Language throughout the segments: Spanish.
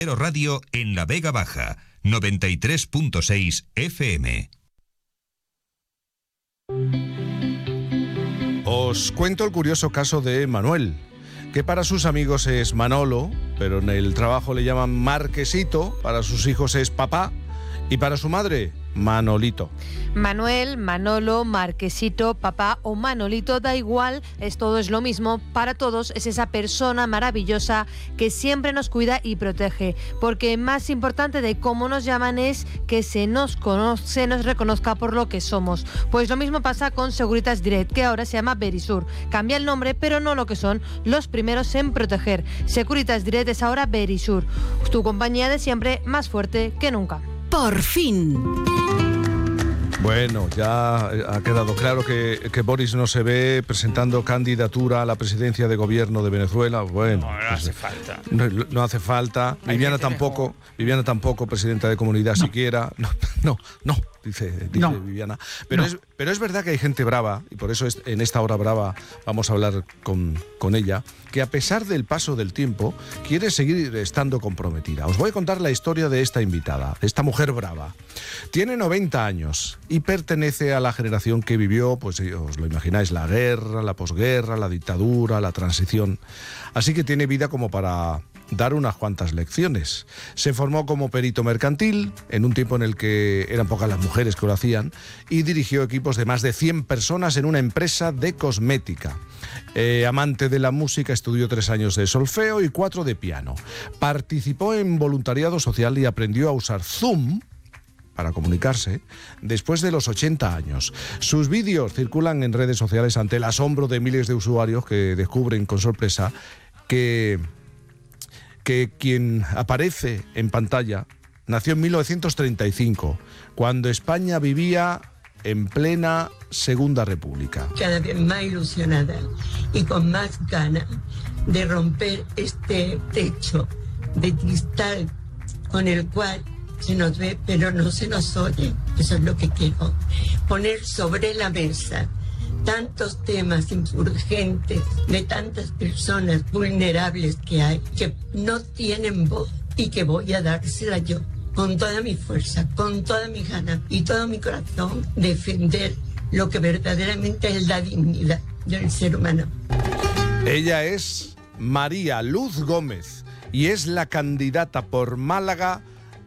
Radio en La Vega Baja, 93.6 FM. Os cuento el curioso caso de Manuel, que para sus amigos es Manolo, pero en el trabajo le llaman Marquesito, para sus hijos es Papá y para su madre, Manolito. Manuel, Manolo, Marquesito, Papá o Manolito, da igual, todo es lo mismo, para todos es esa persona maravillosa que siempre nos cuida y protege, porque más importante de cómo nos llaman es que se nos reconozca por lo que somos. Pues lo mismo pasa con Securitas Direct, que ahora se llama Verisur. Cambia el nombre, pero no lo que son los primeros en proteger. Securitas Direct es ahora Verisur, tu compañía de siempre, más fuerte que nunca. Por fin. Bueno, ya ha quedado claro que Boris no se ve presentando candidatura a la presidencia de gobierno de Venezuela. Bueno, no hace falta. No hace falta. Viviana tampoco, presidenta de comunidad siquiera. No, dice no. Viviana. Pero es verdad que hay gente brava, y por eso en esta hora brava vamos a hablar con ella, que a pesar del paso del tiempo quiere seguir estando comprometida. Os voy a contar la historia de esta invitada, de esta mujer brava. Tiene 90 años y pertenece a la generación que vivió, pues os lo imagináis, la guerra, la posguerra, la dictadura, la transición. Así que tiene vida como para dar unas cuantas lecciones. Se formó como perito mercantil, en un tiempo en el que eran pocas las mujeres que lo hacían, y dirigió equipos de más de 100 personas en una empresa de cosmética. Amante de la música, estudió 3 años de solfeo y 4 de piano. Participó en voluntariado social y aprendió a usar Zoom para comunicarse después de los 80 años. Sus vídeos circulan en redes sociales ante el asombro de miles de usuarios que descubren con sorpresa que quien aparece en pantalla nació en 1935, cuando España vivía en plena Segunda República. Cada vez más ilusionada y con más ganas de romper este techo de cristal con el cual se nos ve pero no se nos oye. Eso es lo que quiero, poner sobre la mesa tantos temas urgentes de tantas personas vulnerables que hay, que no tienen voz, y que voy a dársela yo con toda mi fuerza, con toda mi ganas y todo mi corazón, defender lo que verdaderamente es la dignidad del ser humano. Ella es María Luz Gómez y es la candidata por Málaga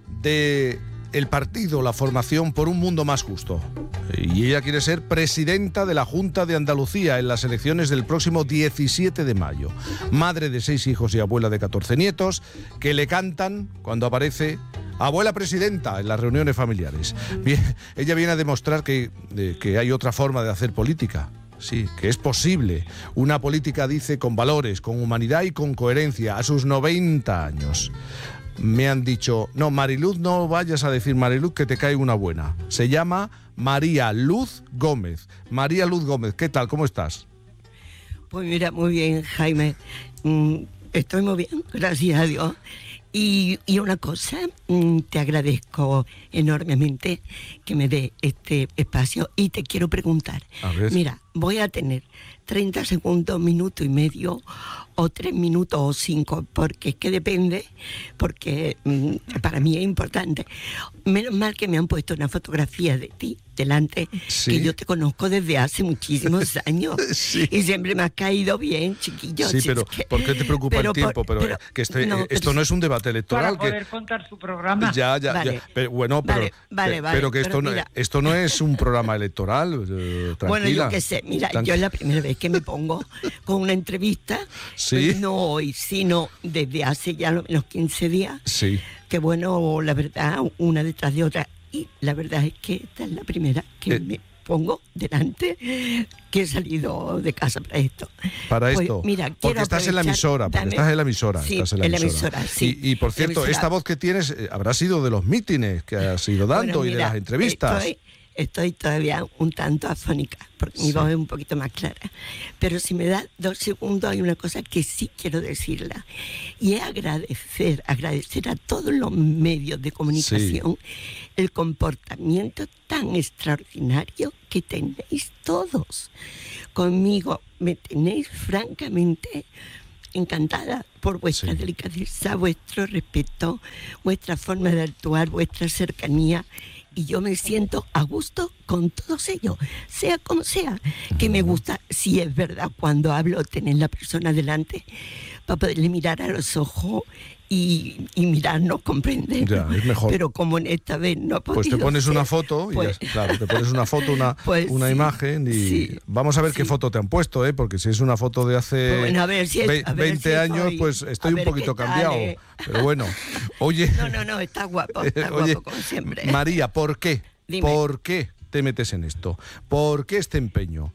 de el partido, la formación por un mundo más justo. Y ella quiere ser presidenta de la Junta de Andalucía en las elecciones del próximo 17 de mayo. Madre de 6 hijos y abuela de 14 nietos, que le cantan cuando aparece abuela presidenta en las reuniones familiares. Ella viene a demostrar que hay otra forma de hacer política. Sí, que es posible. Una política, dice, con valores, con humanidad y con coherencia, a sus 90 años. Me han dicho, no, Mariluz, no vayas a decir Mariluz, que te cae una buena. Se llama María Luz Gómez. María Luz Gómez, ¿qué tal? ¿Cómo estás? Pues mira, muy bien, Jaime. Estoy muy bien, gracias a Dios. Y una cosa, te agradezco enormemente que me dé este espacio y te quiero preguntar. Mira, voy a tener 30 segundos, minuto y medio, o 3 minutos o 5, porque es que depende, porque para mí es importante. Menos mal que me han puesto una fotografía de ti delante, ¿sí? Que yo te conozco desde hace muchísimos años. Sí. Y siempre me has caído bien, chiquillo. Sí, pero ¿por qué te preocupa el tiempo? Pero que esto no es un debate electoral. Para poder contar su programa. Ya. Pero, bueno, pero que esto no es un programa electoral. Tranquila. Bueno, yo qué sé. Mira, yo es la primera vez que me pongo con una entrevista. Sí. Pues no hoy, sino desde hace ya lo menos 15 días. Sí. Que bueno, la verdad, una detrás de otra. Y la verdad es que esta es la primera que me pongo delante, que he salido de casa para esto. Para pues, esto, mira, porque estás en la emisora, Sí, en la emisora, sí. Y por cierto, esta voz que tienes habrá sido de los mítines que has ido dando, bueno, mira, y de las entrevistas. Estoy todavía un tanto afónica, porque mi voz es un poquito más clara. Pero si me das 2 segundos, hay una cosa que sí quiero decirla. Y es agradecer a todos los medios de comunicación el comportamiento tan extraordinario que tenéis todos. Conmigo me tenéis francamente encantada por vuestra delicadeza, vuestro respeto, vuestra forma de actuar, vuestra cercanía. Y yo me siento a gusto con todos ellos, sea como sea, que me gusta, si es verdad, cuando hablo, tener la persona delante para poderle mirar a los ojos y mirarnos, comprender. Ya, es mejor. Pero como en esta vez no he podido Pues te pones ser, una foto, pues, claro, te pones una foto, una sí, imagen y vamos a ver qué foto te han puesto, porque si es una foto de hace pues bueno, a ver si 20 años, pues estoy un poquito cambiado. Pero bueno, oye... No, está guapo, oye, como siempre. María, ¿por qué? Dime. ¿Por qué te metes en esto? ¿Por qué este empeño?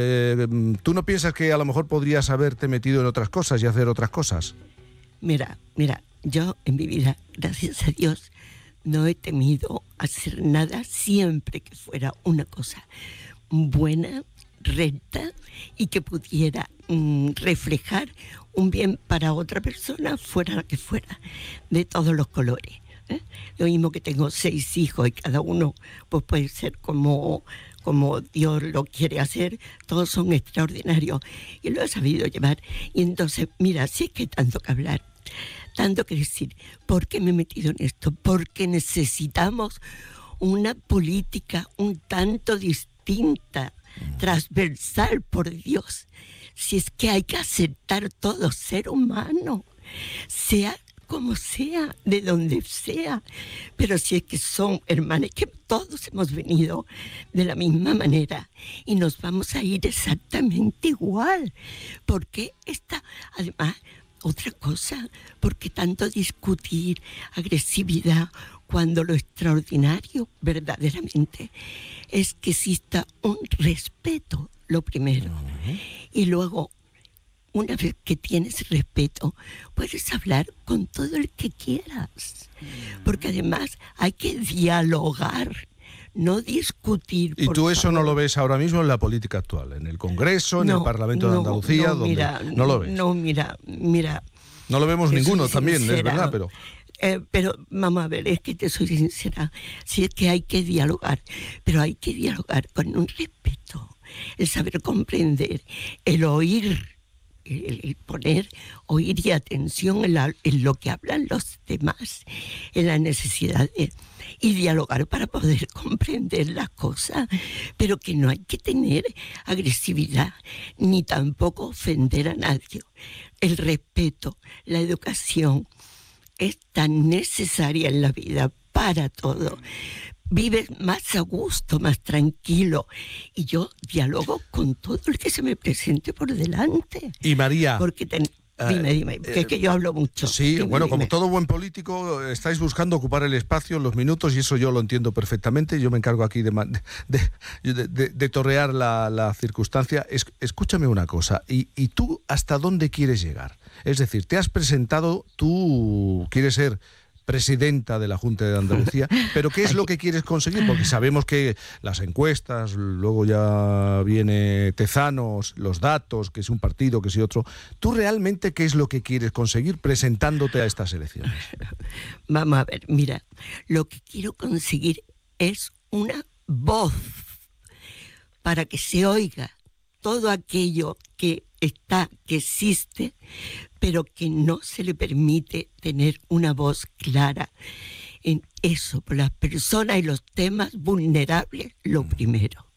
¿Tú no piensas que a lo mejor podrías haberte metido en otras cosas y hacer otras cosas? Mira, yo en mi vida, gracias a Dios, no he temido hacer nada siempre que fuera una cosa buena, recta y que pudiera reflejar un bien para otra persona, fuera la que fuera, de todos los colores. Lo mismo que tengo 6 hijos y cada uno pues puede ser como Dios lo quiere hacer, todos son extraordinarios y lo he sabido llevar. Y entonces, mira, sí es que hay tanto que hablar, tanto que decir. ¿Por qué me he metido en esto? Porque necesitamos una política un tanto distinta, transversal, por Dios. Si es que hay que aceptar todo ser humano, sea como sea, de donde sea, pero si es que son hermanos, que todos hemos venido de la misma manera y nos vamos a ir exactamente igual, porque además, otra cosa, porque tanto discutir, agresividad, cuando lo extraordinario verdaderamente es que exista un respeto, lo primero, y luego, una vez que tienes respeto, puedes hablar con todo el que quieras. Porque además hay que dialogar, no discutir. ¿Y tú eso no lo ves ahora mismo en la política actual? ¿En el Congreso, en el Parlamento de Andalucía? ¿No lo ves? No, mira. No lo vemos ninguno también, sincera, es verdad, pero... Pero vamos a ver, es que te soy sincera. Si es que hay que dialogar, pero hay que dialogar con un respeto, el saber comprender, el oír, el poner oír y atención en lo que hablan los demás, en las necesidades, y dialogar para poder comprender las cosas, pero que no hay que tener agresividad ni tampoco ofender a nadie. El respeto, la educación es tan necesaria en la vida para todo. Vives más a gusto, más tranquilo. Y yo dialogo con todo el que se me presente por delante. Y María... Porque dime, porque es que yo hablo mucho. Sí, como todo buen político, estáis buscando ocupar el espacio, los minutos, y eso yo lo entiendo perfectamente. Yo me encargo aquí de torrear la circunstancia. Escúchame una cosa, ¿y tú hasta dónde quieres llegar? Es decir, te has presentado, tú quieres ser presidenta de la Junta de Andalucía, pero ¿qué es lo que quieres conseguir? Porque sabemos que las encuestas, luego ya viene Tezanos, los datos, que es un partido, que es otro. ¿Tú realmente qué es lo que quieres conseguir presentándote a estas elecciones? Vamos a ver, mira, lo que quiero conseguir es una voz para que se oiga todo aquello que existe, pero que no se le permite tener una voz clara en eso, por las personas y los temas vulnerables, lo primero.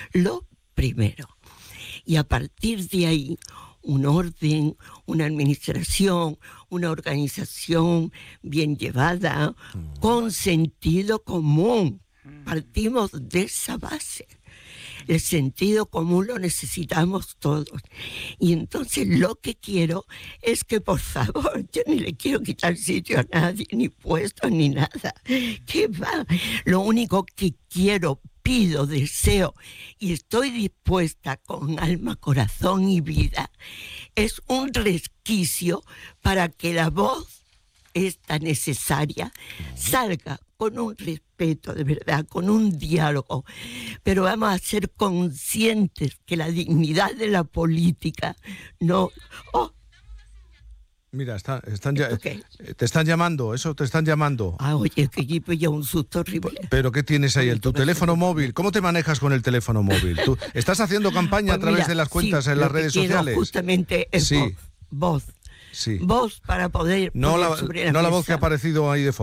Y a partir de ahí, un orden, una administración, una organización bien llevada, con sentido común. Partimos de esa base. El sentido común lo necesitamos todos. Y entonces lo que quiero es que, por favor, yo ni le quiero quitar sitio a nadie, ni puesto, ni nada. ¿Qué va? Lo único que quiero, pido, deseo, y estoy dispuesta con alma, corazón y vida, es un resquicio para que la voz, esta necesaria, salga con un respeto de verdad, con un diálogo, pero vamos a ser conscientes que la dignidad de la política no... Mira, te están llamando, eso te están llamando. Oye, que aquí pues ya un susto horrible. ¿Pero qué tienes ahí? ¿Tu teléfono móvil? ¿Cómo te manejas con el teléfono móvil? ¿Tú estás haciendo campaña a través de las cuentas en las redes sociales? Justamente es voz. voz para poder No poner la, sobre no la voz que ha mesa. aparecido ahí de fondo.